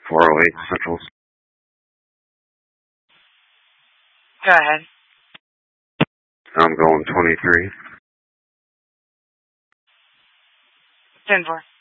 408 Central. Go ahead. I'm going 23. 10-4.